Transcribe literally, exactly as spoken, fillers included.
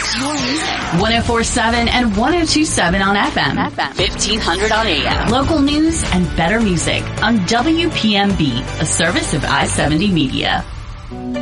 one oh four point seven and one oh two point seven on F M. fifteen hundred on A M. Local news and better music on W P M B, a service of I seventy Media.